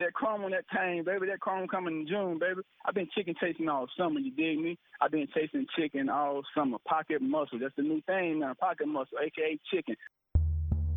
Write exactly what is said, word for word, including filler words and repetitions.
that chrome on that tang, baby. That chrome coming in June, baby. I've been chicken chasing all summer, you dig me? I've been chasing chicken all summer. Pocket muscle, that's the new thing now, pocket muscle, a k a chicken.